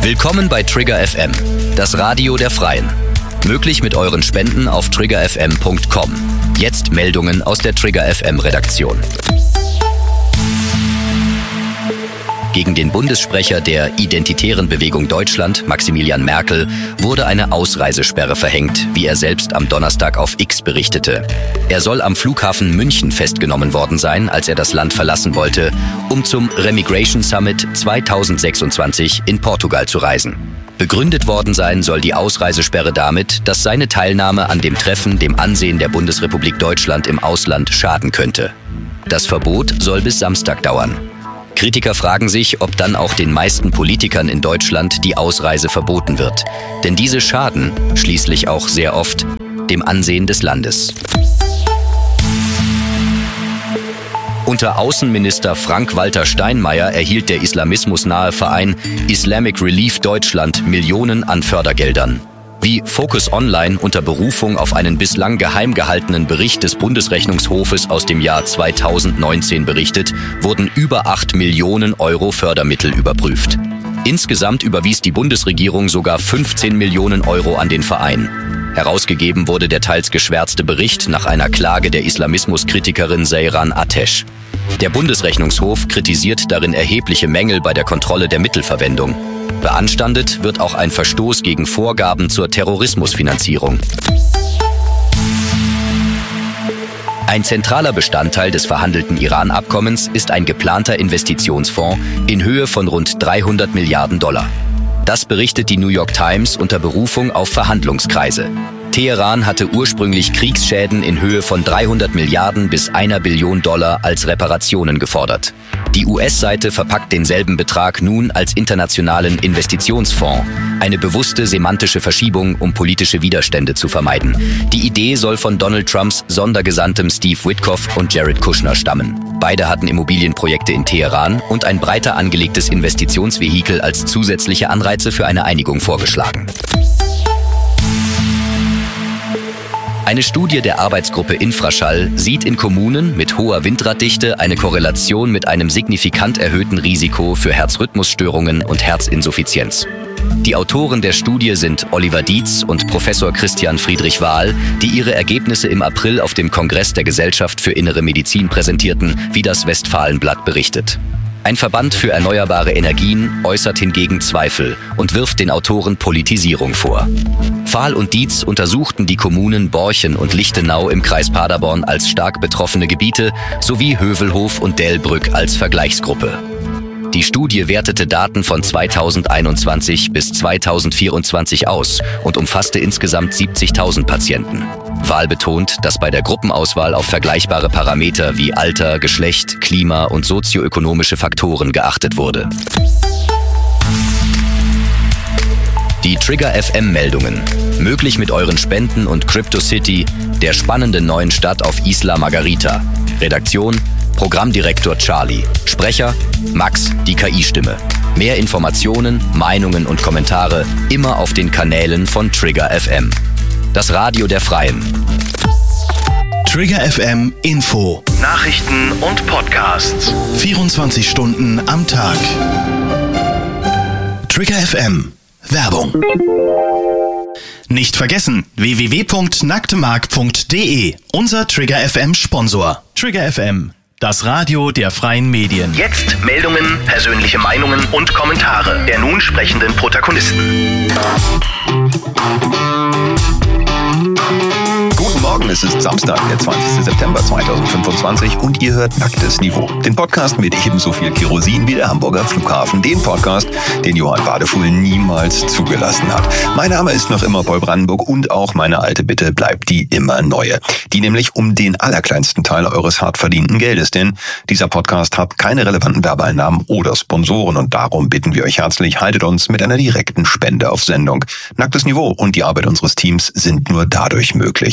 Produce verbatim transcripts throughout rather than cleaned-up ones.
Willkommen bei Trigger F M, das Radio der Freien. Möglich mit euren Spenden auf trigger f m punkt com. Jetzt Meldungen aus der Trigger F M Redaktion. Gegen den Bundessprecher der Identitären Bewegung Deutschland, Maximilian Merkel, wurde eine Ausreisesperre verhängt, wie er selbst am Donnerstag auf X berichtete. Er soll am Flughafen München festgenommen worden sein, als er das Land verlassen wollte, um zum Remigration Summit zweitausendsechsundzwanzig in Portugal zu reisen. Begründet worden sein soll die Ausreisesperre damit, dass seine Teilnahme an dem Treffen dem Ansehen der Bundesrepublik Deutschland im Ausland schaden könnte. Das Verbot soll bis Samstag dauern. Kritiker fragen sich, ob dann auch den meisten Politikern in Deutschland die Ausreise verboten wird. Denn diese schaden schließlich auch sehr oft dem Ansehen des Landes. Unter Außenminister Frank-Walter Steinmeier erhielt der islamismusnahe Verein Islamic Relief Deutschland Millionen an Fördergeldern. Wie Focus Online unter Berufung auf einen bislang geheim gehaltenen Bericht des Bundesrechnungshofes aus dem Jahr zweitausendneunzehn berichtet, wurden über acht Millionen Euro Fördermittel überprüft. Insgesamt überwies die Bundesregierung sogar fünfzehn Millionen Euro an den Verein. Herausgegeben wurde der teils geschwärzte Bericht nach einer Klage der Islamismuskritikerin Seyran Atesh. Der Bundesrechnungshof kritisiert darin erhebliche Mängel bei der Kontrolle der Mittelverwendung. Beanstandet wird auch ein Verstoß gegen Vorgaben zur Terrorismusfinanzierung. Ein zentraler Bestandteil des verhandelten Iran-Abkommens ist ein geplanter Investitionsfonds in Höhe von rund dreihundert Milliarden Dollar. Das berichtet die New York Times unter Berufung auf Verhandlungskreise. Teheran hatte ursprünglich Kriegsschäden in Höhe von dreihundert Milliarden bis einer Billion Dollar als Reparationen gefordert. Die U S-Seite verpackt denselben Betrag nun als internationalen Investitionsfonds. Eine bewusste semantische Verschiebung, um politische Widerstände zu vermeiden. Die Idee soll von Donald Trumps Sondergesandtem Steve Witkoff und Jared Kushner stammen. Beide hatten Immobilienprojekte in Teheran und ein breiter angelegtes Investitionsvehikel als zusätzliche Anreize für eine Einigung vorgeschlagen. Eine Studie der Arbeitsgruppe Infraschall sieht in Kommunen mit hoher Windraddichte eine Korrelation mit einem signifikant erhöhten Risiko für Herzrhythmusstörungen und Herzinsuffizienz. Die Autoren der Studie sind Oliver Dietz und Professor Christian Friedrich Wahl, die ihre Ergebnisse im April auf dem Kongress der Gesellschaft für Innere Medizin präsentierten, wie das Westfalenblatt berichtet. Ein Verband für erneuerbare Energien äußert hingegen Zweifel und wirft den Autoren Politisierung vor. Vahl und Dietz untersuchten die Kommunen Borchen und Lichtenau im Kreis Paderborn als stark betroffene Gebiete sowie Hövelhof und Delbrück als Vergleichsgruppe. Die Studie wertete Daten von zweitausendeinundzwanzig bis zweitausendvierundzwanzig aus und umfasste insgesamt siebzigtausend Patienten. Wahl betont, dass bei der Gruppenauswahl auf vergleichbare Parameter wie Alter, Geschlecht, Klima und sozioökonomische Faktoren geachtet wurde. Die Trigger F M-Meldungen. Möglich mit euren Spenden und CryptoCity, der spannenden neuen Stadt auf Isla Margarita. Redaktion: Programmdirektor Charlie. Sprecher: Max, die K I-Stimme. Mehr Informationen, Meinungen und Kommentare immer auf den Kanälen von Trigger F M. Das Radio der Freien. Trigger F M Info. Nachrichten und Podcasts. vierundzwanzig Stunden am Tag. Trigger F M. Werbung. Nicht vergessen, w w w punkt nacktemark punkt d e, unser Trigger F M Sponsor. Trigger F M, das Radio der freien Medien. Jetzt Meldungen, persönliche Meinungen und Kommentare der nun sprechenden Protagonisten. Guten Morgen, es ist Samstag, der zwanzigster September zweitausendfünfundzwanzig und ihr hört Nacktes Niveau. Den Podcast mit ebenso viel Kerosin wie der Hamburger Flughafen. Den Podcast, den Johann Badefuhl niemals zugelassen hat. Mein Name ist noch immer Paul Brandenburg und auch meine alte Bitte bleibt die immer neue. Die nämlich um den allerkleinsten Teil eures hart verdienten Geldes. Denn dieser Podcast hat keine relevanten Werbeeinnahmen oder Sponsoren und darum bitten wir euch herzlich, haltet uns mit einer direkten Spende auf Sendung. Nacktes Niveau und die Arbeit unseres Teams sind nur dadurch möglich.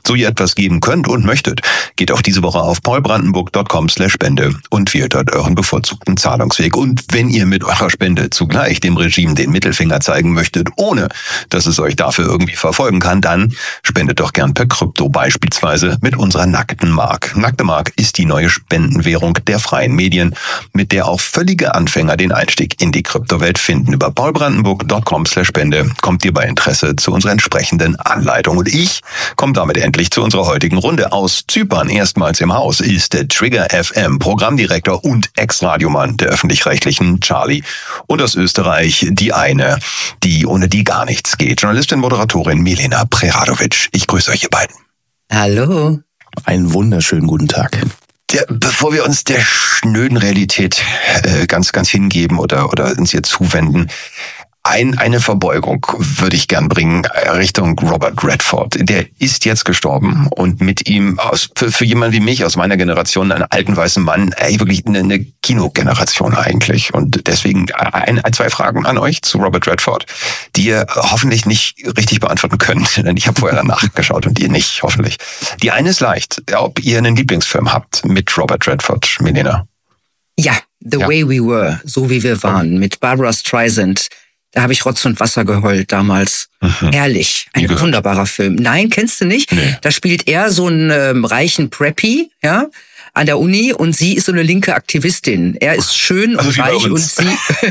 so ihr etwas geben könnt und möchtet, geht auch diese Woche auf paulbrandenburg.com slash Spende und wählt dort euren bevorzugten Zahlungsweg. Und wenn ihr mit eurer Spende zugleich dem Regime den Mittelfinger zeigen möchtet, ohne dass es euch dafür irgendwie verfolgen kann, dann spendet doch gern per Krypto, beispielsweise mit unserer nackten Mark. Nackte Mark ist die neue Spendenwährung der freien Medien, mit der auch völlige Anfänger den Einstieg in die Kryptowelt finden. Über paulbrandenburg.com slash Spende kommt ihr bei Interesse zu unserer entsprechenden Anleitung. Und ich komme damit endlich zu unserer heutigen Runde. Aus Zypern erstmals im Haus ist der Trigger F M Programmdirektor und Ex-Radiomann der Öffentlich-Rechtlichen, Charlie. Und aus Österreich die eine, die ohne die gar nichts geht. Journalistin, Moderatorin Milena Preradovic. Ich grüße euch, ihr beiden. Hallo. Einen wunderschönen guten Tag. Der, bevor wir uns der schnöden Realität äh, ganz, ganz hingeben oder, oder uns ihr zuwenden, Ein, eine Verbeugung würde ich gern bringen Richtung Robert Redford. Der ist jetzt gestorben und mit ihm, aus, für, für jemanden wie mich aus meiner Generation, einen alten weißen Mann, ey, wirklich eine, eine Kinogeneration eigentlich. Und deswegen ein, ein, zwei Fragen an euch zu Robert Redford, die ihr hoffentlich nicht richtig beantworten könnt, denn ich habe vorher danach geschaut und ihr nicht, hoffentlich. Die eine ist leicht, ob ihr einen Lieblingsfilm habt mit Robert Redford, Milena. Ja, The ja. Way We Were, so wie wir waren, mit Barbara Streisand. Da habe ich Rotz und Wasser geheult damals. Mhm. Herrlich. Ein Nie wunderbarer gehört. Film. Nein, kennst du nicht? Nee. Da spielt er so einen ähm, reichen Preppy, ja, an der Uni und sie ist so eine linke Aktivistin. Er ist schön also und reich und sie...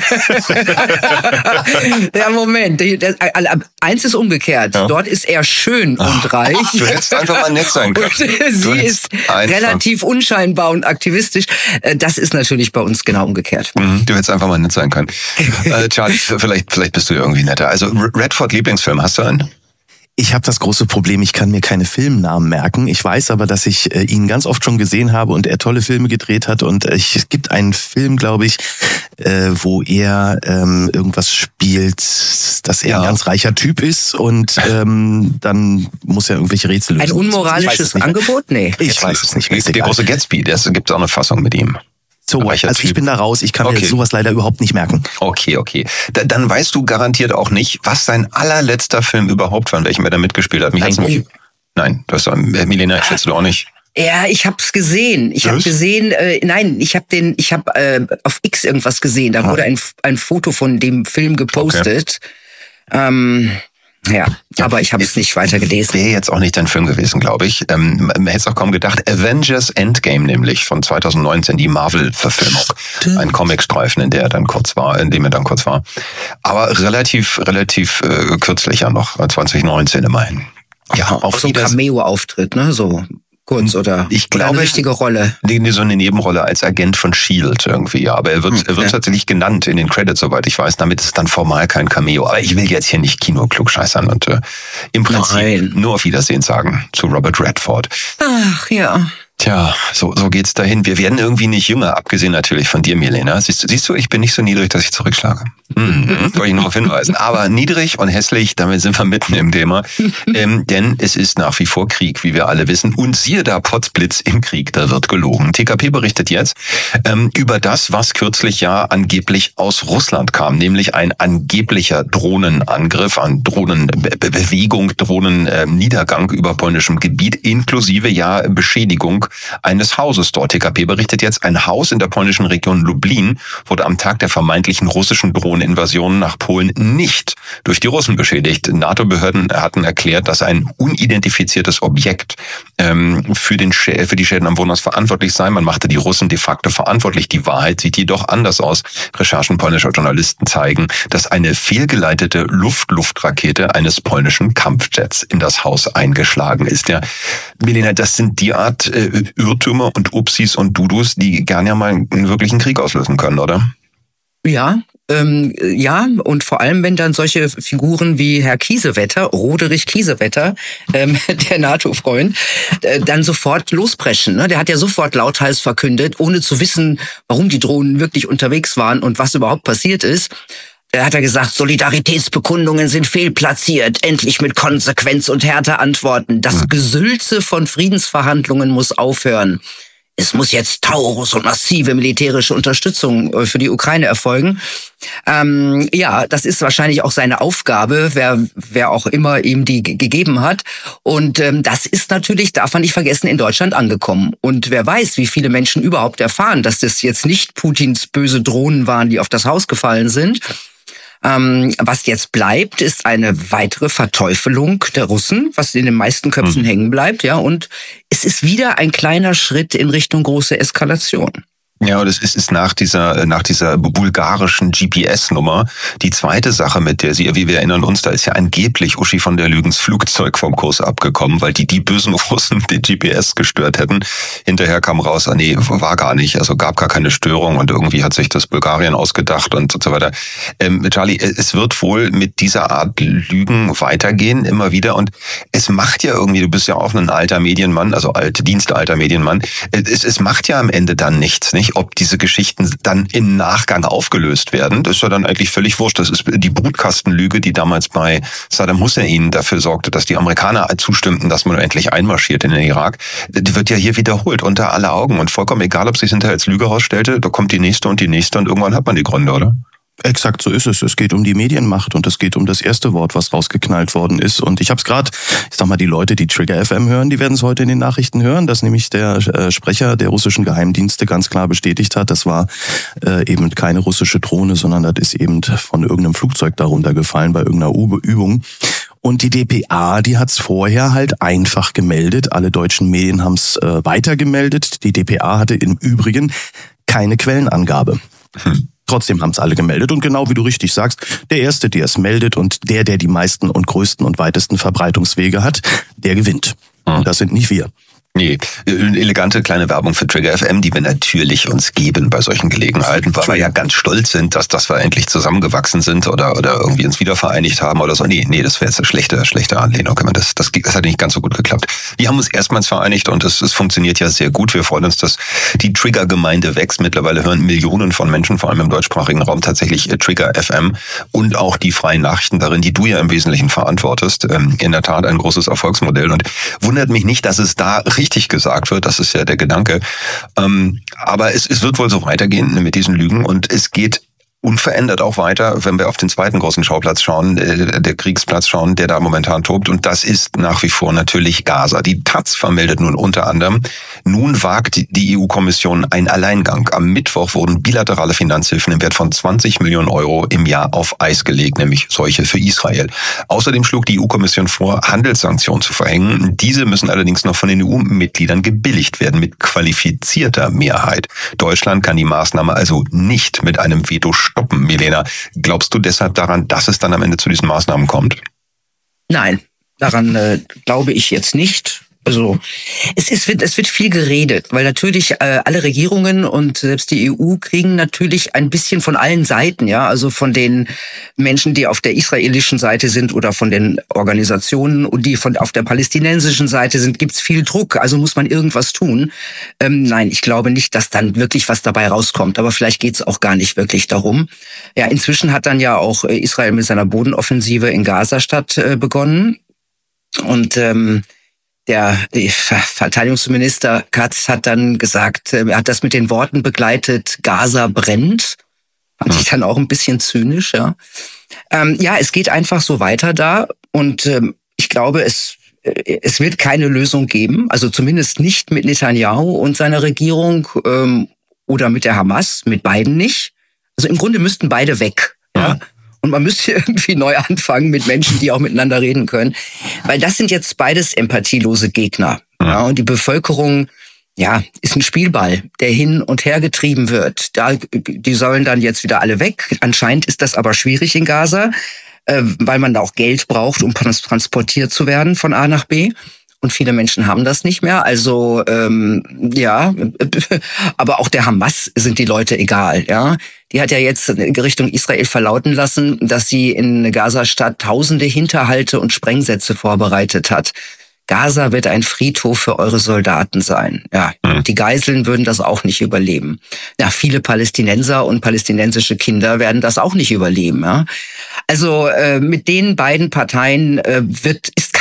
ja, Moment. Eins ist umgekehrt. Ja. Dort ist er schön Ach, und reich. Du hättest einfach mal nett sein können. Und sie ist relativ unscheinbar und aktivistisch. Das ist natürlich bei uns genau umgekehrt. Mhm, du hättest einfach mal nett sein können. äh, Charlie, vielleicht, vielleicht bist du irgendwie netter. Also Redford Lieblingsfilm, hast du einen? Ich habe das große Problem, ich kann mir keine Filmnamen merken. Ich weiß aber, dass ich äh, ihn ganz oft schon gesehen habe und er tolle Filme gedreht hat. Und äh, es gibt einen Film, glaube ich, äh, wo er ähm, irgendwas spielt, dass er ja. ein ganz reicher Typ ist und ähm, dann muss er irgendwelche Rätsel lösen. Ein unmoralisches Angebot? Nee. Ich weiß es nicht. Der große Gatsby, da gibt es auch eine Fassung mit ihm. So, also typ. Ich bin da raus, ich kann okay. mir sowas leider überhaupt nicht merken. Okay, okay. Da, dann weißt du garantiert auch nicht, was sein allerletzter Film überhaupt war, in welchem er da mitgespielt hat. Mich hat's nämlich, nein, das war Milena, ich schätze du auch nicht. Ja, ich hab's gesehen. Ich habe gesehen, äh, nein, ich habe den, ich habe äh, auf X irgendwas gesehen. Da ah. wurde ein, ein Foto von dem Film gepostet. Okay. Ähm, Ja, aber ich habe es nicht weiter gelesen. Wäre jetzt auch nicht dein Film gewesen, glaube ich. Ähm, man hätte es auch kaum gedacht. Avengers Endgame nämlich von zwanzig neunzehn, die Marvel-Verfilmung. Stimmt. Ein Comicstreifen, in der er dann kurz war, in dem er dann kurz war. Aber relativ, relativ äh, kürzlich ja noch, zwanzig neunzehn immerhin. Ja, auch so ein Cameo-Auftritt, ne, so. Kurz oder, ich glaube, oder eine richtige Rolle? Nee, so eine Nebenrolle als Agent von S H I E L D irgendwie, ja. Aber er wird, hm, er wird ja. tatsächlich genannt in den Credits, soweit ich weiß. Damit ist es dann formal kein Cameo. Aber ich will jetzt hier nicht Kino-klugscheißern und äh, im Prinzip Nein. nur auf Wiedersehen sagen zu Robert Redford. Ach, ja. Tja, so, so geht's dahin. Wir werden irgendwie nicht jünger, abgesehen natürlich von dir, Milena. Siehst du, siehst du, ich bin nicht so niedrig, dass ich zurückschlage. Mhm, wollte ich nur darauf hinweisen. Aber niedrig und hässlich, damit sind wir mitten im Thema. ähm, denn es ist nach wie vor Krieg, wie wir alle wissen. Und siehe da, Potzblitz im Krieg, da wird gelogen. T K P berichtet jetzt ähm, über das, was kürzlich ja angeblich aus Russland kam. Nämlich ein angeblicher Drohnenangriff, an Drohnenbewegung, Drohnenniedergang über polnischem Gebiet, inklusive ja Beschädigung eines Hauses dort. T K P berichtet jetzt, ein Haus in der polnischen Region Lublin wurde am Tag der vermeintlichen russischen Drohneninvasion nach Polen nicht durch die Russen beschädigt. NATO-Behörden hatten erklärt, dass ein unidentifiziertes Objekt ähm, für, den Schä- für die Schäden am Wohnhaus verantwortlich sei. Man machte die Russen de facto verantwortlich. Die Wahrheit sieht jedoch anders aus. Recherchen polnischer Journalisten zeigen, dass eine fehlgeleitete Luft-Luft-Rakete eines polnischen Kampfjets in das Haus eingeschlagen ist. Ja, Milena, das sind die Art äh, Irrtümer und Upsis und Dudus, die gerne ja mal einen wirklichen Krieg auslösen können, oder? Ja, ähm, ja, und vor allem, wenn dann solche Figuren wie Herr Kiesewetter, Roderich Kiesewetter, ähm, der NATO-Freund, äh, dann sofort lospreschen. Ne? Der hat ja sofort lauthals verkündet, ohne zu wissen, warum die Drohnen wirklich unterwegs waren und was überhaupt passiert ist. Da hat er gesagt, Solidaritätsbekundungen sind fehlplatziert, endlich mit Konsequenz und Härte antworten. Das Gesülze von Friedensverhandlungen muss aufhören. es muss jetzt Taurus und massive militärische Unterstützung für die Ukraine erfolgen. Ähm, ja, das ist wahrscheinlich auch seine Aufgabe, wer wer auch immer ihm die g- gegeben hat. Und ähm, das ist natürlich, darf man nicht vergessen, in Deutschland angekommen. Und wer weiß, wie viele Menschen überhaupt erfahren, dass das jetzt nicht Putins böse Drohnen waren, die auf das Haus gefallen sind. Ähm, was jetzt bleibt, ist eine weitere Verteufelung der Russen, was in den meisten Köpfen mhm. hängen bleibt, ja. Und es ist wieder ein kleiner Schritt in Richtung große Eskalation. Ja, und es ist, ist nach dieser nach dieser bulgarischen G P S-Nummer die zweite Sache, mit der sie, wie wir erinnern uns, da ist ja angeblich Uschi von der Lügens Flugzeug vom Kurs abgekommen, weil die die bösen Russen den G P S gestört hätten. Hinterher kam raus, ah nee, war gar nicht, also gab gar keine Störung und irgendwie hat sich das Bulgarien ausgedacht und so weiter. Ähm, Charlie, es wird wohl mit dieser Art Lügen weitergehen, immer wieder, und es macht ja irgendwie, du bist ja auch ein alter Medienmann, also alt, dienstalter Medienmann, es, es macht ja am Ende dann nichts, nicht? Ob diese Geschichten dann im Nachgang aufgelöst werden, das ist ja dann eigentlich völlig wurscht. Das ist die Brutkastenlüge, die damals bei Saddam Hussein dafür sorgte, dass die Amerikaner zustimmten, dass man endlich einmarschiert in den Irak. Die wird ja hier wiederholt, unter aller Augen. Und vollkommen egal, ob es sich hinterher als Lüge rausstellte, da kommt die nächste und die nächste und irgendwann hat man die Gründe, oder? Exakt, so ist es. Es geht um die Medienmacht und es geht um das erste Wort, was rausgeknallt worden ist. Und ich habe es gerade, ich sag mal, die Leute, die Trigger F M hören, die werden es heute in den Nachrichten hören, dass nämlich der äh, Sprecher der russischen Geheimdienste ganz klar bestätigt hat, das war äh, eben keine russische Drohne, sondern das ist eben von irgendeinem Flugzeug darunter gefallen bei irgendeiner U- Übung. Und die D P A, die hat's vorher halt einfach gemeldet. Alle deutschen Medien haben's äh, weitergemeldet. Die D P A hatte im Übrigen keine Quellenangabe. Hm. Trotzdem haben es alle gemeldet und genau wie du richtig sagst, der Erste, der es meldet und der, der die meisten und größten und weitesten Verbreitungswege hat, der gewinnt. Mhm. Und das sind nicht wir. Nee, eine elegante kleine Werbung für Trigger F M, die wir natürlich uns geben bei solchen Gelegenheiten, weil wir ja ganz stolz sind, dass, dass wir endlich zusammengewachsen sind oder, oder irgendwie uns wieder vereinigt haben oder so. Nee, nee, das wäre jetzt eine schlechte, schlechte Anlehnung. Das, das, das hat nicht ganz so gut geklappt. Wir haben uns erstmals vereinigt und es, es funktioniert ja sehr gut. Wir freuen uns, dass die Trigger-Gemeinde wächst. Mittlerweile hören Millionen von Menschen, vor allem im deutschsprachigen Raum, tatsächlich Trigger F M und auch die freien Nachrichten darin, die du ja im Wesentlichen verantwortest. In der Tat ein großes Erfolgsmodell und wundert mich nicht, dass es da richtig gesagt wird, das ist ja der Gedanke. Ähm, aber es, es wird wohl so weitergehen mit diesen Lügen und es geht unverändert auch weiter, wenn wir auf den zweiten großen Schauplatz schauen, äh, der Kriegsplatz schauen, der da momentan tobt. Und das ist nach wie vor natürlich Gaza. Die Taz vermeldet nun unter anderem, nun wagt die E U-Kommission einen Alleingang. Am Mittwoch wurden bilaterale Finanzhilfen im Wert von zwanzig Millionen Euro im Jahr auf Eis gelegt, nämlich solche für Israel. Außerdem schlug die E U-Kommission vor, Handelssanktionen zu verhängen. Diese müssen allerdings noch von den E U-Mitgliedern gebilligt werden mit qualifizierter Mehrheit. Deutschland kann die Maßnahme also nicht mit einem Veto stoppen. Milena, glaubst du deshalb daran, dass es dann am Ende zu diesen Maßnahmen kommt? Nein, daran äh, glaube ich jetzt nicht. Also es, ist, es wird viel geredet, weil natürlich äh, alle Regierungen und selbst die E U kriegen natürlich ein bisschen von allen Seiten, ja, also von den Menschen, die auf der israelischen Seite sind oder von den Organisationen und die von auf der palästinensischen Seite sind, gibt's viel Druck, also muss man irgendwas tun. Ähm, nein, ich glaube nicht, dass dann wirklich was dabei rauskommt, aber vielleicht geht's auch gar nicht wirklich darum. Ja, inzwischen hat dann ja auch Israel mit seiner Bodenoffensive in Gazastadt äh, begonnen und ähm, Der Verteidigungsminister Katz hat dann gesagt, er hat das mit den Worten begleitet, Gaza brennt. Fand ich dann auch ein bisschen zynisch, ja. Ähm, ja, es geht einfach so weiter da und ähm, ich glaube, es es wird keine Lösung geben, also zumindest nicht mit Netanyahu und seiner Regierung ähm, oder mit der Hamas, mit beiden nicht. Also im Grunde müssten beide weg, ja. Und man müsste irgendwie neu anfangen mit Menschen, die auch miteinander reden können. Weil das sind jetzt beides empathielose Gegner. Ja, und die Bevölkerung, ja, ist ein Spielball, der hin und her getrieben wird. Da, die sollen dann jetzt wieder alle weg. Anscheinend ist das aber schwierig in Gaza, äh, weil man da auch Geld braucht, um transportiert zu werden von A nach B. Und viele Menschen haben das nicht mehr. Also ähm, ja, aber auch der Hamas sind die Leute egal. Ja, die hat ja jetzt Richtung Israel verlauten lassen, dass sie in Gaza-Stadt tausende Hinterhalte und Sprengsätze vorbereitet hat. Gaza wird ein Friedhof für eure Soldaten sein. Ja, die Geiseln würden das auch nicht überleben. Ja, viele Palästinenser und palästinensische Kinder werden das auch nicht überleben. Ja, also äh, mit den beiden Parteien äh, wird ist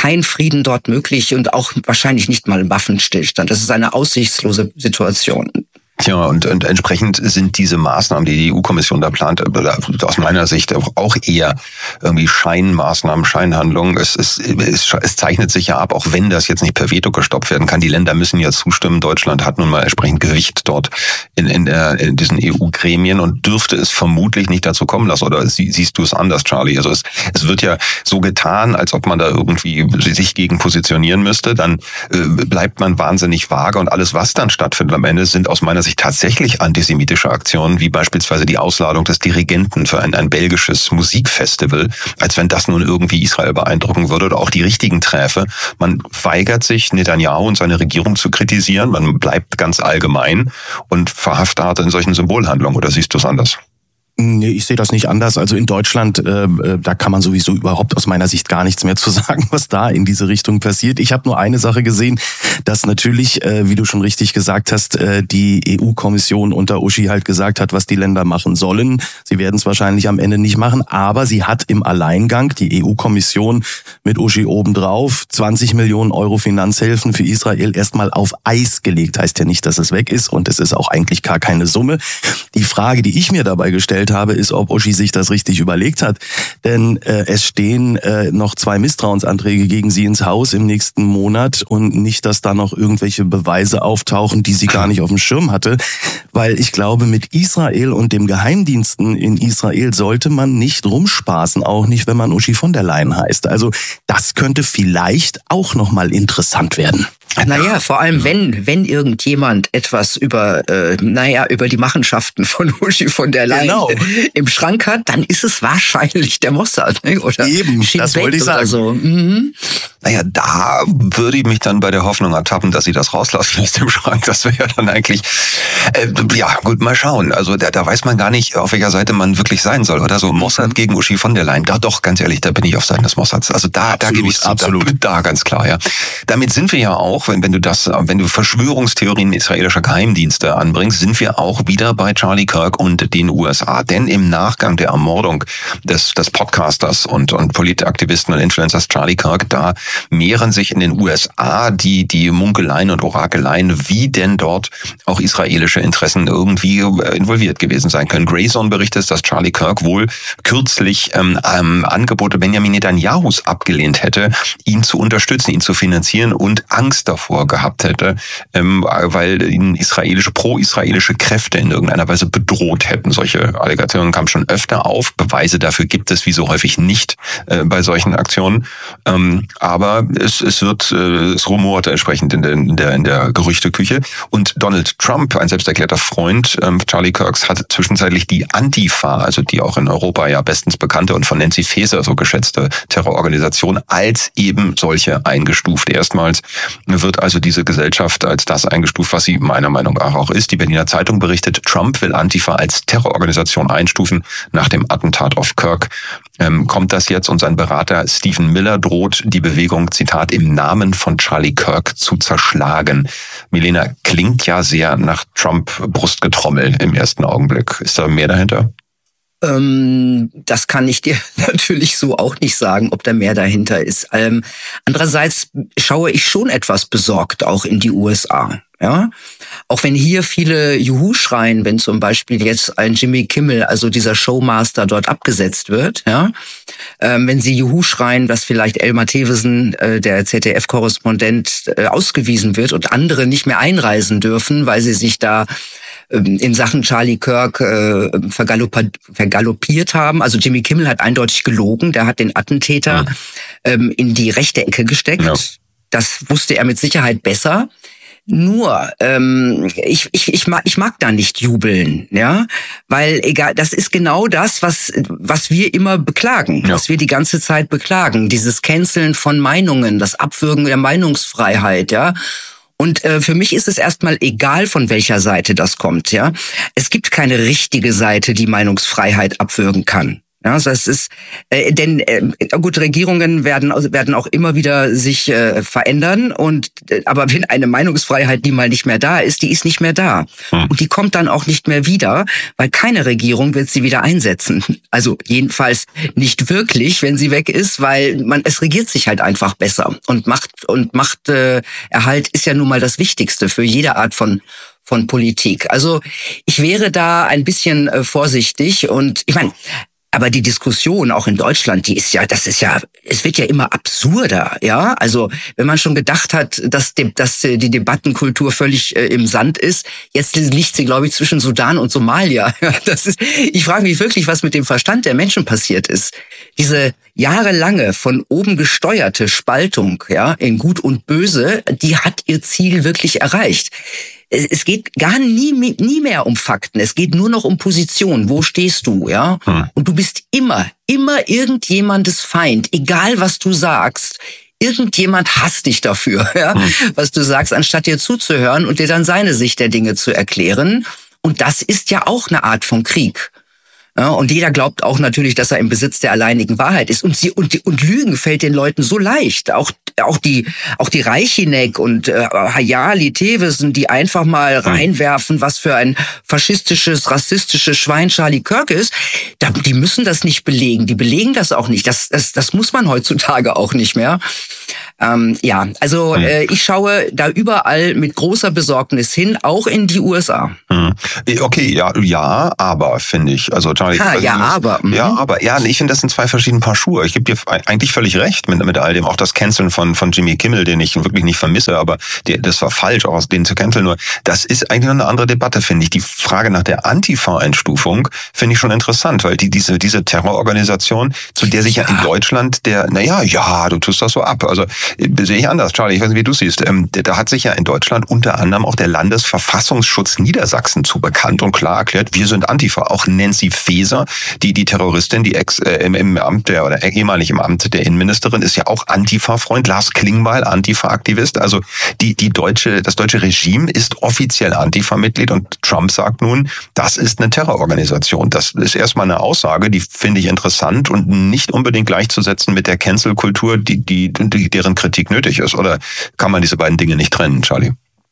kein Frieden dort möglich und auch wahrscheinlich nicht mal ein Waffenstillstand. Das ist eine aussichtslose Situation. Tja, und, und entsprechend sind diese Maßnahmen, die die E U-Kommission da plant, aus meiner Sicht auch eher irgendwie Scheinmaßnahmen, Scheinhandlungen. Es, es, es, es zeichnet sich ja ab, auch wenn das jetzt nicht per Veto gestoppt werden kann. Die Länder müssen ja zustimmen. Deutschland hat nun mal entsprechend Gewicht dort in, in, der, in diesen E U-Gremien und dürfte es vermutlich nicht dazu kommen lassen. Oder sie, siehst du es anders, Charlie? Also es, es wird ja so getan, als ob man da irgendwie sich gegen positionieren müsste. Dann äh, bleibt man wahnsinnig vage und alles, was dann stattfindet am Ende, sind aus meiner Sicht tatsächlich antisemitische Aktionen, wie beispielsweise die Ausladung des Dirigenten für ein, ein belgisches Musikfestival, als wenn das nun irgendwie Israel beeindrucken würde, oder auch die richtigen Träfe. Man weigert sich, Netanyahu und seine Regierung zu kritisieren, man bleibt ganz allgemein und verhaftet in solchen Symbolhandlungen. Oder siehst du es anders? Nee, ich sehe das nicht anders. Also in Deutschland, äh, da kann man sowieso überhaupt aus meiner Sicht gar nichts mehr zu sagen, was da in diese Richtung passiert. Ich habe nur eine Sache gesehen, dass natürlich, äh, wie du schon richtig gesagt hast, äh, die E U-Kommission unter Uschi halt gesagt hat, was die Länder machen sollen. Sie werden es wahrscheinlich am Ende nicht machen, aber sie hat im Alleingang, die E U-Kommission mit Uschi obendrauf, zwanzig Millionen Euro Finanzhilfen für Israel erstmal auf Eis gelegt. Heißt ja nicht, dass es weg ist und es ist auch eigentlich gar keine Summe. Die Frage, die ich mir dabei gestellt habe, ist, ob Uschi sich das richtig überlegt hat. Denn äh, es stehen äh, noch zwei Misstrauensanträge gegen sie ins Haus im nächsten Monat und nicht, dass da noch irgendwelche Beweise auftauchen, die sie gar nicht auf dem Schirm hatte. Weil ich glaube, mit Israel und dem Geheimdiensten in Israel sollte man nicht rumspaßen, auch nicht, wenn man Uschi von der Leyen heißt. Also das könnte vielleicht auch nochmal interessant werden. Naja, vor allem wenn wenn irgendjemand etwas über äh, naja über die Machenschaften von Uschi von der Leyen genau. im Schrank hat, dann ist es wahrscheinlich der Mossad, ne? Oder eben, Shin das wollte ich sagen. So. Mhm. Naja, da würde ich mich dann bei der Hoffnung ertappen, dass sie das rauslassen aus dem Schrank. Das wäre ja dann eigentlich, äh, ja gut, mal schauen. Also da, da weiß man gar nicht, auf welcher Seite man wirklich sein soll. Oder so Mossad gegen Uschi von der Leyen. Da doch, ganz ehrlich, da bin ich auf Seiten des Mossads. Also da, absolut, da gebe ich zu, absolut. Da, da ganz klar, ja. Damit sind wir ja auch, wenn, wenn du das, wenn du Verschwörungstheorien israelischer Geheimdienste anbringst, sind wir auch wieder bei Charlie Kirk und den U S A. Denn im Nachgang der Ermordung des, des Podcasters und, und Politaktivisten und Influencers Charlie Kirk, da mehren sich in den U S A die, die Munkeleien und Orakeleien, wie denn dort auch israelische Interessen irgendwie involviert gewesen sein können. Grayson berichtet, dass Charlie Kirk wohl kürzlich ähm, ähm, Angebote Benjamin Netanyahus abgelehnt hätte, ihn zu unterstützen, ihn zu finanzieren und Angst davor gehabt hätte, ähm, weil ihn israelische, pro-israelische Kräfte in irgendeiner Weise bedroht hätten. Solche Allegationen kamen schon öfter auf. Beweise dafür gibt es wie so häufig nicht äh, bei solchen Aktionen. Ähm, aber es, es wird, äh, es rumort entsprechend in der, in der, in der Gerüchteküche. Und Donald Trump, ein selbsterklärter Freund ähm, Charlie Kirks, hat zwischenzeitlich die Antifa, also die auch in Europa ja bestens bekannte und von Nancy Faeser so geschätzte Terrororganisation, als eben solche eingestuft. Erstmals wird also diese Gesellschaft als das eingestuft, was sie meiner Meinung nach auch ist. Die Berliner Zeitung berichtet, Trump will Antifa als Terrororganisation einstufen. Nach dem Attentat auf Kirk ähm, kommt das jetzt und sein Berater Stephen Miller droht, die Bewegung, Zitat, im Namen von Charlie Kirk zu zerschlagen. Milena, klingt ja sehr nach Trump-Brustgetrommel im ersten Augenblick. Ist da mehr dahinter? Ähm, das kann ich dir natürlich so auch nicht sagen, ob da mehr dahinter ist. Ähm, andererseits schaue ich schon etwas besorgt auch in die U S A. Ja, auch wenn hier viele Juhu schreien, wenn zum Beispiel jetzt ein Jimmy Kimmel, also dieser Showmaster, dort abgesetzt wird, ja, ähm, wenn sie Juhu schreien, dass vielleicht Elmar Thewesen, äh, der Z D F-Korrespondent, äh, ausgewiesen wird und andere nicht mehr einreisen dürfen, weil sie sich da ähm, in Sachen Charlie Kirk äh, vergaloppiert haben. Also Jimmy Kimmel hat eindeutig gelogen, der hat den Attentäter ähm, in die rechte Ecke gesteckt. Ja. Das wusste er mit Sicherheit besser. Nur, ähm, ich, ich, ich, mag, ich mag da nicht jubeln, ja, weil egal, das ist genau das, was, was wir immer beklagen, ja. was wir die ganze Zeit beklagen, dieses Canceln von Meinungen, das Abwürgen der Meinungsfreiheit, ja. Und äh, für mich ist es erstmal egal, von welcher Seite das kommt, ja. Es gibt keine richtige Seite, die Meinungsfreiheit abwürgen kann. Ja, also das ist, äh, denn äh, gut, Regierungen werden werden auch immer wieder sich äh, verändern und äh, aber wenn eine Meinungsfreiheit, die mal nicht mehr da ist, die ist nicht mehr da hm. und die kommt dann auch nicht mehr wieder, weil keine Regierung wird sie wieder einsetzen. Also jedenfalls nicht wirklich, wenn sie weg ist, weil man es regiert sich halt einfach besser und Macht und Machterhalt äh, Erhalt ist ja nun mal das Wichtigste für jede Art von von Politik. Also ich wäre da ein bisschen äh, vorsichtig und ich meine, aber die Diskussion auch in Deutschland, die ist ja, das ist ja, es wird ja immer absurder, ja. Also wenn man schon gedacht hat, dass, de, dass die Debattenkultur völlig äh, im Sand ist, jetzt liegt sie, glaube ich, zwischen Sudan und Somalia. Das ist, ich frage mich wirklich, was mit dem Verstand der Menschen passiert ist. Diese jahrelange von oben gesteuerte Spaltung, ja, in Gut und Böse, die hat ihr Ziel wirklich erreicht. Es geht gar nie, nie mehr um Fakten. Es geht nur noch um Position. Wo stehst du, ja? Hm. Und du bist immer, immer irgendjemandes Feind. Egal, was du sagst. Irgendjemand hasst dich dafür, ja? Hm. Was du sagst, anstatt dir zuzuhören und dir dann seine Sicht der Dinge zu erklären. Und das ist ja auch eine Art von Krieg. Ja, und jeder glaubt auch natürlich, dass er im Besitz der alleinigen Wahrheit ist. Und sie und die, und Lügen fällt den Leuten so leicht. Auch auch die auch die Reichinek und äh, Hayali Tevesen, die einfach mal reinwerfen, was für ein faschistisches, rassistisches Schwein Charlie Kirk ist. Da, die müssen das nicht belegen. Die belegen das auch nicht. Das das das muss man heutzutage auch nicht mehr. Ähm, ja, also äh, ich schaue da überall mit großer Besorgnis hin, auch in die U S A. Hm. Okay, ja, ja, aber finde ich, also Charlie, ha, ja, aber, ja, aber, ja, ich finde, das sind zwei verschiedene Paar Schuhe. Ich gebe dir eigentlich völlig recht mit mit all dem, auch das Canceln von von Jimmy Kimmel, den ich wirklich nicht vermisse, aber die, das war falsch, auch aus denen zu canceln. Nur, das ist eigentlich noch eine andere Debatte, finde ich. Die Frage nach der Antifa-Einstufung finde ich schon interessant, weil die diese diese Terrororganisation, zu der sich ja, ja in Deutschland der, naja, ja, du tust das so ab, also sehe ich anders, Charlie, ich weiß nicht, wie du siehst. Ähm, da hat sich ja in Deutschland unter anderem auch der Landesverfassungsschutz Niedersachsen zu bekannt und klar erklärt, wir sind Antifa. Auch Nancy Faeser, die die Terroristin, die ex äh, im, im Amt der oder ehemalig im Amt der Innenministerin, ist ja auch Antifa-Freund. Lars Klingbeil, Antifa-Aktivist. Also die die deutsche das deutsche Regime ist offiziell Antifa-Mitglied und Trump sagt nun, das ist eine Terrororganisation. Das ist erstmal eine Aussage, die finde ich interessant und nicht unbedingt gleichzusetzen mit der Cancel-Kultur, die die, die deren Kritik nötig ist. Oder kann man diese beiden Dinge nicht trennen, Charlie?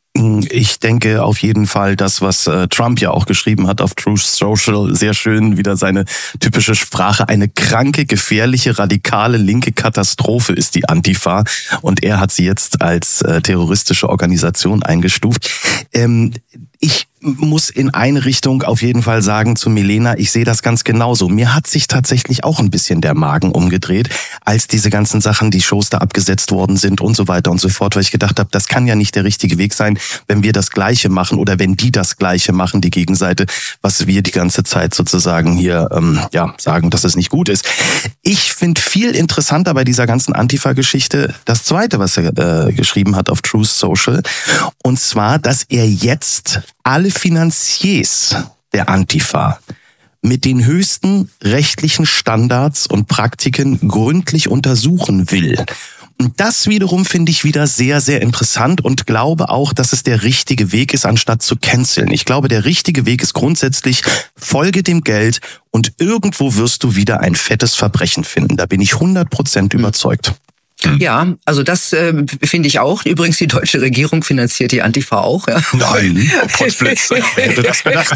Ich denke auf jeden Fall, das, was äh, Trump ja auch geschrieben hat auf Truth Social, sehr schön, wieder seine typische Sprache. Eine kranke, gefährliche, radikale, linke Katastrophe ist die Antifa. Und er hat sie jetzt als äh, terroristische Organisation eingestuft. Ähm, ich muss in eine Richtung auf jeden Fall sagen zu Milena, ich sehe das ganz genauso. Mir hat sich tatsächlich auch ein bisschen der Magen umgedreht, als diese ganzen Sachen, die Shows da abgesetzt worden sind und so weiter und so fort, weil ich gedacht habe, das kann ja nicht der richtige Weg sein, wenn wir das Gleiche machen oder wenn die das Gleiche machen, die Gegenseite, was wir die ganze Zeit sozusagen hier ähm, ja sagen, dass es nicht gut ist. Ich finde viel interessanter bei dieser ganzen Antifa-Geschichte das Zweite, was er äh, geschrieben hat auf Truth Social, und zwar, dass er jetzt alle Finanziers der Antifa mit den höchsten rechtlichen Standards und Praktiken gründlich untersuchen will. Und das wiederum finde ich wieder sehr, sehr interessant und glaube auch, dass es der richtige Weg ist, anstatt zu canceln. Ich glaube, der richtige Weg ist grundsätzlich, folge dem Geld und irgendwo wirst du wieder ein fettes Verbrechen finden. Da bin ich hundert Prozent überzeugt. Ja, also das äh, finde ich auch. Übrigens, die deutsche Regierung finanziert die Antifa auch. Ja. Nein, Potzblitz. Wer hätte das gedacht?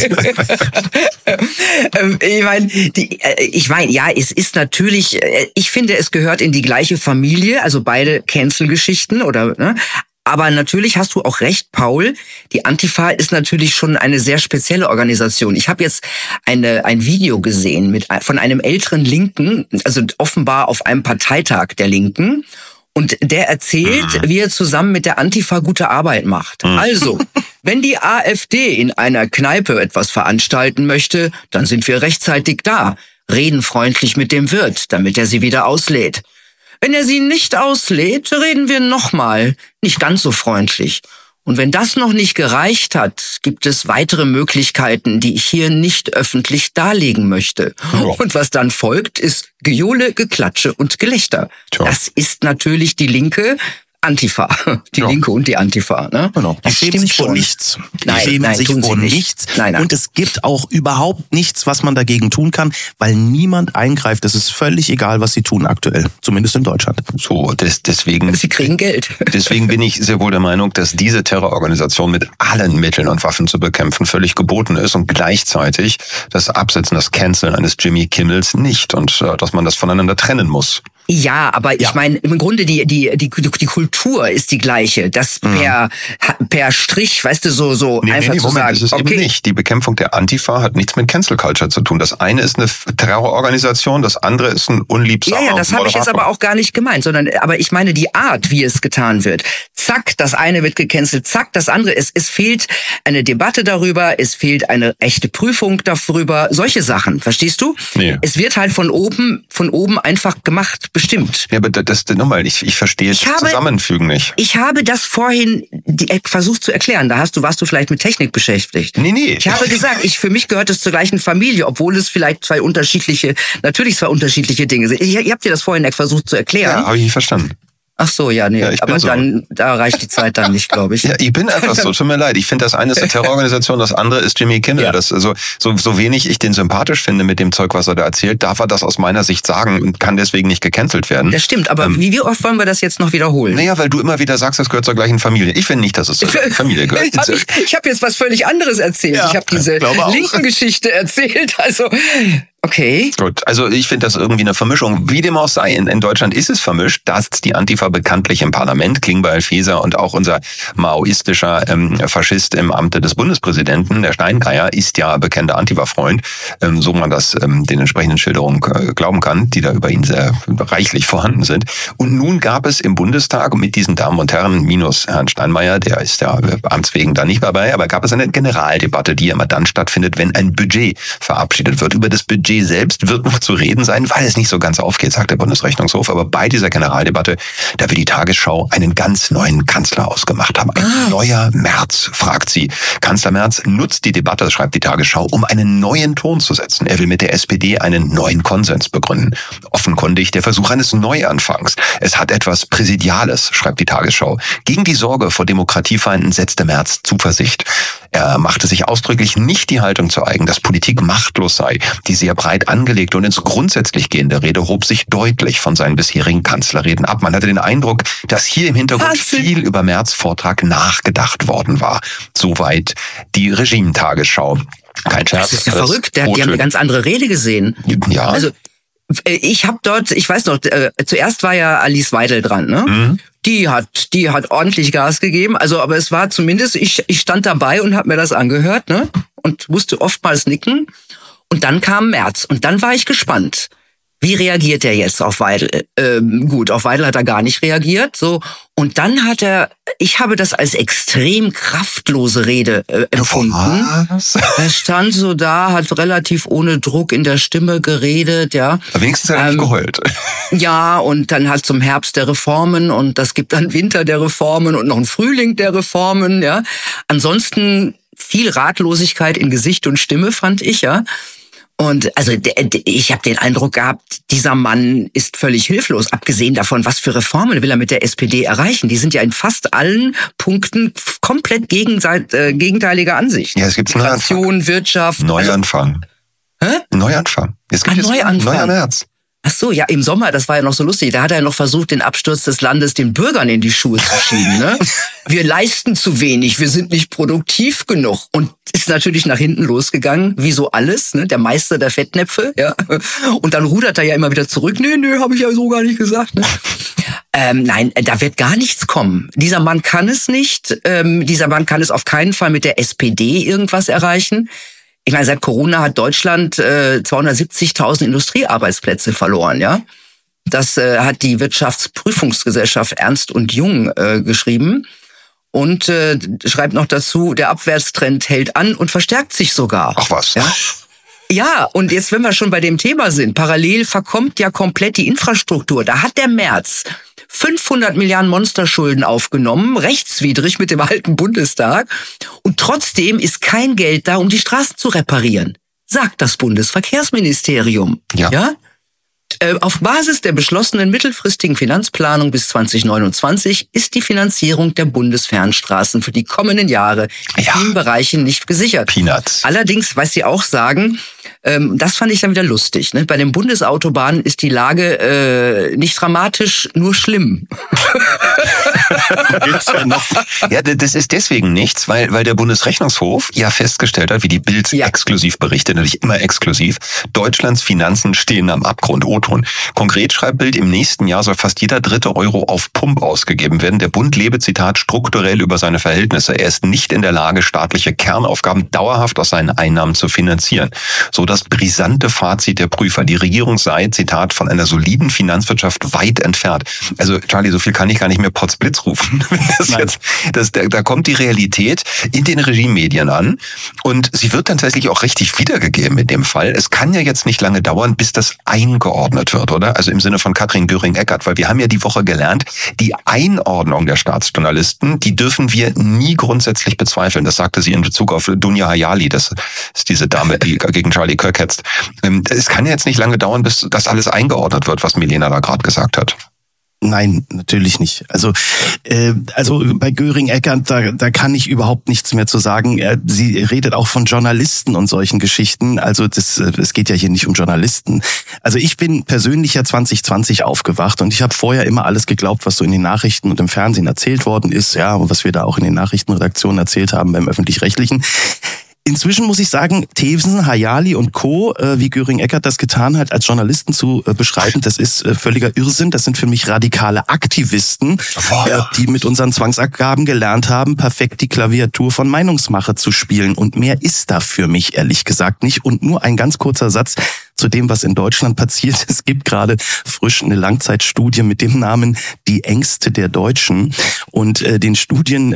ich meine, die, äh, ich meine, ja, es ist natürlich, äh, ich finde, es gehört in die gleiche Familie, also beide Cancel-Geschichten oder, ne? Aber natürlich hast du auch recht, Paul. Die Antifa ist natürlich schon eine sehr spezielle Organisation. Ich habe jetzt eine, ein Video gesehen mit von einem älteren Linken, also offenbar auf einem Parteitag der Linken. Und der erzählt, wie er zusammen mit der Antifa gute Arbeit macht. Also, wenn die AfD in einer Kneipe etwas veranstalten möchte, dann sind wir rechtzeitig da, reden freundlich mit dem Wirt, damit er sie wieder auslädt. Wenn er sie nicht auslädt, reden wir nochmal, nicht ganz so freundlich. Und wenn das noch nicht gereicht hat, gibt es weitere Möglichkeiten, die ich hier nicht öffentlich darlegen möchte. Ja. Und was dann folgt, ist Gejohle, Geklatsche und Gelächter. Tja. Das ist natürlich die Linke Antifa. Die Ja. Linke und die Antifa. Ne? Genau. Die Das schämen stimmt sich vor schon. nichts. Die Nein, schämen nein, sich tun sie vor nicht. nichts. Nein, nein. Und es gibt auch überhaupt nichts, was man dagegen tun kann, weil niemand eingreift. Es ist völlig egal, was sie tun aktuell. Zumindest in Deutschland. So, des, deswegen, Sie kriegen Geld. deswegen bin ich sehr wohl der Meinung, dass diese Terrororganisation mit allen Mitteln und Waffen zu bekämpfen völlig geboten ist und gleichzeitig das Absetzen, das Canceln eines Jimmy Kimmels nicht und äh, dass man das voneinander trennen muss. Ja, aber ich Ja. meine, im Grunde die, die, die, die Kultur ist die gleiche. Das per, per Strich, weißt du, so, so Nee, einfach nee, nee, zu Moment, sagen. das ist Okay, eben nicht. Die Bekämpfung der Antifa hat nichts mit Cancel Culture zu tun. Das eine ist eine Terrororganisation, das andere ist ein unliebsamer ja, ja, das habe ich jetzt Moderator. aber auch gar nicht gemeint, sondern, aber ich meine die Art, wie es getan wird. Zack, das eine wird gecancelt, zack, das andere. Es, es fehlt eine Debatte darüber, es fehlt eine echte Prüfung darüber, solche Sachen, verstehst du? Nee. Es wird halt von oben, von oben einfach gemacht, bestimmt. Ja, aber das, das nochmal, ich, ich verstehe Ich das habe- Zusammenfügen nicht. Ich habe das vorhin die, äh, versucht zu erklären. Da hast du, warst du vielleicht mit Technik beschäftigt. Nee, nee. Ich habe gesagt, ich, für mich gehört es zur gleichen Familie, obwohl es vielleicht zwei unterschiedliche, natürlich zwei unterschiedliche Dinge sind. Ich, ich habe dir das vorhin versucht zu erklären. Ja, habe ich nicht verstanden. Ach so, ja, nee, Ja, ich bin aber so. dann, da reicht die Zeit dann nicht, glaube ich. Ja, ich bin einfach so, tut mir leid. Ich finde, das eine ist eine Terrororganisation, das andere ist Jimmy Kimmel. Ja. Das, also, so, so wenig ich den sympathisch finde mit dem Zeug, was er da erzählt, darf er das aus meiner Sicht sagen und kann deswegen nicht gecancelt werden. Das stimmt, aber wie, wie oft wollen wir das jetzt noch wiederholen? Naja, weil du immer wieder sagst, das gehört zur gleichen Familie. Ich finde nicht, dass es zur gleichen Familie gehört. hab ich ich habe jetzt was völlig anderes erzählt. Ja, ich habe diese glaube auch. linken Geschichte erzählt. Also, okay. Gut, also ich finde das irgendwie eine Vermischung. Wie dem auch sei, in, in Deutschland ist es vermischt, dass die Antifa bekanntlich im Parlament, Klingbeil, Faeser und auch unser maoistischer ähm, Faschist im Amte des Bundespräsidenten, der Steingeier, ist ja bekannter Antifa-Freund, ähm, so man das ähm, den entsprechenden Schilderungen äh, glauben kann, die da über ihn sehr reichlich vorhanden sind. Und nun gab es im Bundestag mit diesen Damen und Herren, minus Herrn Steinmeier, der ist ja äh, amtswegen da nicht dabei, aber gab es eine Generaldebatte, die immer dann stattfindet, wenn ein Budget verabschiedet wird. Über das Budget selbst wird noch zu reden sein, weil es nicht so ganz aufgeht, sagt der Bundesrechnungshof. Aber bei dieser Generaldebatte, da will die Tagesschau einen ganz neuen Kanzler ausgemacht haben. Ein Ah. neuer Merz, fragt sie. Kanzler Merz nutzt die Debatte, das schreibt die Tagesschau, um einen neuen Ton zu setzen. Er will mit der S P D einen neuen Konsens begründen. Offenkundig der Versuch eines Neuanfangs. Es hat etwas Präsidiales, schreibt die Tagesschau. Gegen die Sorge vor Demokratiefeinden setzte Merz Zuversicht. Er machte sich ausdrücklich nicht die Haltung zu eigen, dass Politik machtlos sei. Die sehr breit angelegte und ins Grundsätzlich gehende Rede hob sich deutlich von seinen bisherigen Kanzlerreden ab. Man hatte den Eindruck, dass hier im Hintergrund Was? viel über Merz' Vortrag nachgedacht worden war. Soweit die Regime-Tagesschau. Kein Scherz. Das ist ja alles verrückt. Der, die haben O-Töne. eine ganz andere Rede gesehen. Ja. Also äh, ich habe dort, ich weiß noch, äh, zuerst war ja Alice Weidel dran, ne? Mhm. Die hat, die hat ordentlich Gas gegeben. Also, aber es war zumindest, ich, ich stand dabei und habe mir das angehört, ne? Und musste oftmals nicken. Und dann kam Merz und dann war ich gespannt. Wie reagiert er jetzt auf Weidel? Ähm, gut, auf Weidel hat er gar nicht reagiert. So und dann hat er, ich habe das als extrem kraftlose Rede äh, empfunden. Was? Er stand so da, hat relativ ohne Druck in der Stimme geredet, ja. Wenigstens hat er nicht Ähm, geheult. Ja, und dann halt zum Herbst der Reformen und das gibt dann Winter der Reformen und noch einen Frühling der Reformen, ja. Ansonsten viel Ratlosigkeit in Gesicht und Stimme, fand ich, ja. Und also der, der, ich habe den Eindruck gehabt, dieser Mann ist völlig hilflos, abgesehen davon, was für Reformen will er mit der S P D erreichen. Die sind ja in fast allen Punkten komplett gegenseit, äh, gegenteiliger Ansicht. Ja, es gibt einen Migration, Wirtschaft. Also, Neuanfang. hä? Neuanfang. Es gibt Ein jetzt Neuanfang. neuer März. Ach so, ja, im Sommer, das war ja noch so lustig. Da hat er ja noch versucht, den Absturz des Landes den Bürgern in die Schuhe zu schieben. Ne? Wir leisten zu wenig, wir sind nicht produktiv genug. Und ist natürlich nach hinten losgegangen, wie so alles, ne? Der Meister der Fettnäpfe. Ja. Und dann rudert er ja immer wieder zurück. Nee, nee, habe ich ja so gar nicht gesagt. Ne? Ähm, nein, da wird gar nichts kommen. Dieser Mann kann es nicht. Ähm, dieser Mann kann es auf keinen Fall mit der S P D irgendwas erreichen. Ich meine, seit Corona hat Deutschland äh, zweihundertsiebzigtausend Industriearbeitsplätze verloren, ja. Das äh, hat die Wirtschaftsprüfungsgesellschaft Ernst und Jung äh, geschrieben und äh, schreibt noch dazu, der Abwärtstrend hält an und verstärkt sich sogar. Ach was. Ja? Ja, und jetzt, wenn wir schon bei dem Thema sind, parallel verkommt ja komplett die Infrastruktur. Da hat der Merz fünfhundert Milliarden Monsterschulden aufgenommen, rechtswidrig mit dem alten Bundestag. Und trotzdem ist kein Geld da, um die Straßen zu reparieren, sagt das Bundesverkehrsministerium. Ja. Ja? Auf Basis der beschlossenen mittelfristigen Finanzplanung bis zwanzig neunundzwanzig ist die Finanzierung der Bundesfernstraßen für die kommenden Jahre in Ja. vielen Bereichen nicht gesichert. Peanuts. Allerdings, was Sie auch sagen, ähm, das fand ich dann wieder lustig. Ne? Bei den Bundesautobahnen ist die Lage äh, nicht dramatisch, nur schlimm. Ja, das ist deswegen nichts, weil, weil der Bundesrechnungshof ja festgestellt hat, wie die Bild Ja. exklusiv berichtet, natürlich immer exklusiv, Deutschlands Finanzen stehen am Abgrund. O-Ton. Konkret schreibt Bild, im nächsten Jahr soll fast jeder dritte Euro auf Pump ausgegeben werden. Der Bund lebe, Zitat, strukturell über seine Verhältnisse. Er ist nicht in der Lage, staatliche Kernaufgaben dauerhaft aus seinen Einnahmen zu finanzieren. So das brisante Fazit der Prüfer. Die Regierung sei, Zitat, von einer soliden Finanzwirtschaft weit entfernt. Also, Charlie, so viel kann ich gar nicht mehr Potzblitz rufen. Das jetzt, das, da, da kommt die Realität in den Regiemedien an und sie wird dann tatsächlich auch richtig wiedergegeben in dem Fall. Es kann ja jetzt nicht lange dauern, bis das eingeordnet wird, oder? Also im Sinne von Katrin Göring-Eckardt, weil wir haben ja die Woche gelernt, die Einordnung der Staatsjournalisten, die dürfen wir nie grundsätzlich bezweifeln. Das sagte sie in Bezug auf Dunja Hayali, das ist diese Dame, die gegen Charlie Kirk hetzt. Es kann ja jetzt nicht lange dauern, bis das alles eingeordnet wird, was Milena da gerade gesagt hat. Nein, natürlich nicht. Also, äh, also bei Göring-Eckardt, da, da kann ich überhaupt nichts mehr zu sagen. Er, sie redet auch von Journalisten und solchen Geschichten. Also das, es geht ja hier nicht um Journalisten. Also ich bin persönlich ja zwanzig zwanzig aufgewacht und ich habe vorher immer alles geglaubt, was so in den Nachrichten und im Fernsehen erzählt worden ist, ja, und was wir da auch in den Nachrichtenredaktionen erzählt haben beim Öffentlich-Rechtlichen. Inzwischen muss ich sagen, Thewsen, Hayali und Co., äh, wie Göring-Eckardt das getan hat, als Journalisten zu äh, beschreiben, das ist äh, völliger Irrsinn. Das sind für mich radikale Aktivisten, äh, die mit unseren Zwangsabgaben gelernt haben, perfekt die Klaviatur von Meinungsmache zu spielen. Und mehr ist da für mich ehrlich gesagt nicht. Und nur ein ganz kurzer Satz zu dem, was in Deutschland passiert. Es gibt gerade frisch eine Langzeitstudie mit dem Namen Die Ängste der Deutschen. Und äh, den Studien